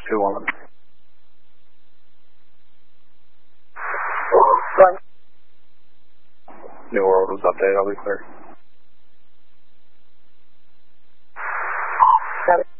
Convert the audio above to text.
2-1. New World was updated, I'll be clear. Got it.